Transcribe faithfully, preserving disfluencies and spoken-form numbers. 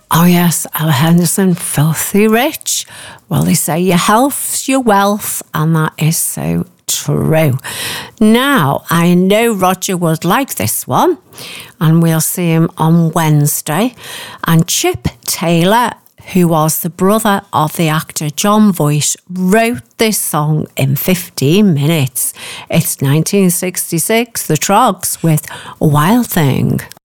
Oh yes, Ella Henderson, Filthy Rich. Well, they say your health's your wealth, and that is so true. Now, I know Roger would like this one, and we'll see him on Wednesday. And Chip Taylor, who was the brother of the actor Jon Voight, wrote this song in fifteen minutes. It's nineteen sixty-six, The Troggs with Wild Thing.